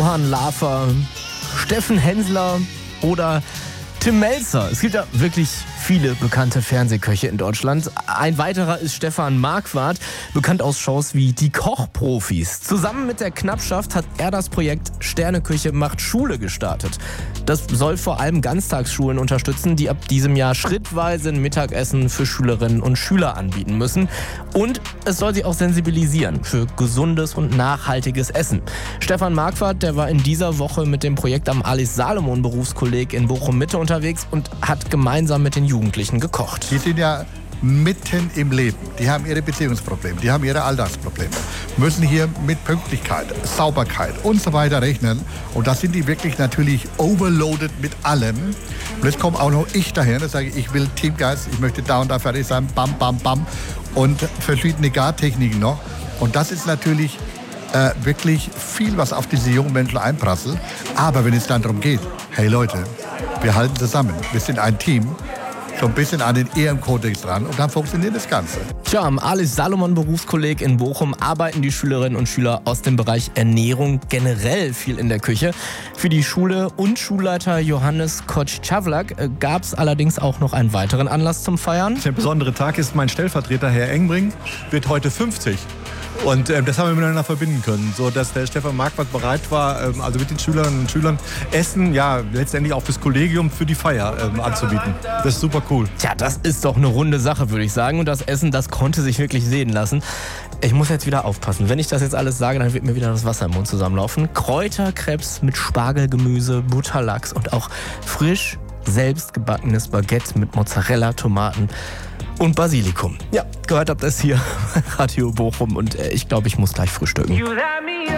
Johann Lafer, Steffen Hensler oder Tim Melzer. Es gibt ja wirklich viele bekannte Fernsehköche in Deutschland. Ein weiterer ist Stefan Marquardt, bekannt aus Shows wie Die Kochprofis. Zusammen mit der Knappschaft hat er das Projekt Sterneküche macht Schule gestartet. Das soll vor allem Ganztagsschulen unterstützen, die ab diesem Jahr schrittweise ein Mittagessen für Schülerinnen und Schüler anbieten müssen. Und es soll sie auch sensibilisieren für gesundes und nachhaltiges Essen. Stefan Marquardt, der war in dieser Woche mit dem Projekt am Alice-Salomon-Berufskolleg in Bochum-Mitte unterwegs und hat gemeinsam mit den Jugendlichen gekocht. Die sind ja mitten im Leben. Die haben ihre Beziehungsprobleme, die haben ihre Alltagsprobleme, müssen hier mit Pünktlichkeit, Sauberkeit und so weiter rechnen. Und da sind die wirklich natürlich overloaded mit allem. Und jetzt komme auch noch ich daher und sage, ich will Teamgeist, ich möchte da und da fertig sein, bam, bam, bam. Und verschiedene Gartechniken noch. Und das ist natürlich wirklich viel, was auf diese jungen Menschen einprasselt. Aber wenn es dann darum geht, hey Leute, wir halten zusammen, wir sind ein Team, so ein bisschen an den Ehrenkodex dran und dann funktioniert das Ganze. Tja, am Alice-Salomon-Berufskolleg in Bochum arbeiten die Schülerinnen und Schüler aus dem Bereich Ernährung generell viel in der Küche. Für die Schule und Schulleiter Johannes Kotsch-Czawlak gab es allerdings auch noch einen weiteren Anlass zum Feiern. Der besondere Tag ist, mein Stellvertreter, Herr Engbring, wird heute 50. Und das haben wir miteinander verbinden können, so dass der Stefan Marquardt bereit war, also mit den Schülerinnen und Schülern Essen, ja, letztendlich auch fürs Kollegium, für die Feier anzubieten. Das ist super cool. Tja, das ist doch eine runde Sache, würde ich sagen. Und das Essen, das konnte sich wirklich sehen lassen. Ich muss jetzt wieder aufpassen. Wenn ich das jetzt alles sage, dann wird mir wieder das Wasser im Mund zusammenlaufen. Kräuterkrebs mit Spargelgemüse, Butterlachs und auch frisch selbstgebackenes Baguette mit Mozzarella, Tomaten und Basilikum. Ja, gehört habt ihr es hier bei Radio Bochum und ich glaube, ich muss gleich frühstücken.